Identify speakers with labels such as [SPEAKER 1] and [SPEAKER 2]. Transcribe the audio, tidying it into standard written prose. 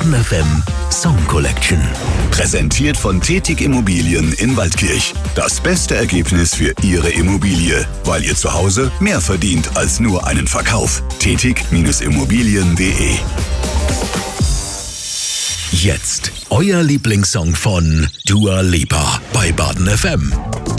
[SPEAKER 1] Baden FM Song Collection.
[SPEAKER 2] Präsentiert von Tetig Immobilien in Waldkirch. Das beste Ergebnis für Ihre Immobilie, weil ihr zu Hause mehr verdient als nur einen Verkauf. Tetig-Immobilien.de.
[SPEAKER 1] Jetzt euer Lieblingssong von Dua Lipa bei Baden FM.